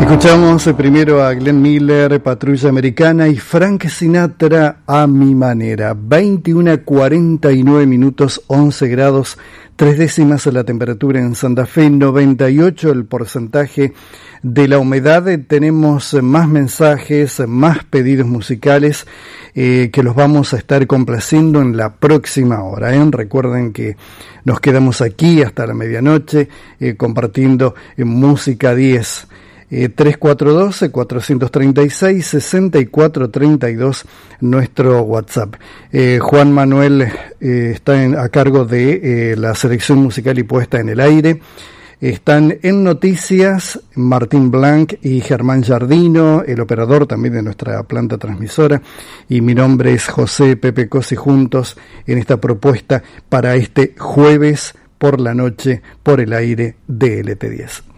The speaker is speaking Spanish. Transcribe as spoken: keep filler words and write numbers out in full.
Escuchamos primero a Glenn Miller, Patrulla Americana, y Frank Sinatra, A Mi Manera. veintiuno cuarenta y nueve minutos, once grados, tres décimas la temperatura en Santa Fe, noventa y ocho el porcentaje de la humedad. Tenemos más mensajes, más pedidos musicales eh, que los vamos a estar complaciendo en la próxima hora. ¿eh? Recuerden que nos quedamos aquí hasta la medianoche eh, compartiendo en Música diez. Eh, tres cuatro uno dos, cuatro tres seis, seis cuatro tres dos, nuestro WhatsApp. Eh, Juan Manuel eh, está en, a cargo de eh, la selección musical y puesta en el aire. Están en noticias Martín Blanc y Germán Jardino, el operador también de nuestra planta transmisora, y mi nombre es José Pepe Cosi, juntos en esta propuesta para este jueves por la noche por el aire de L T diez.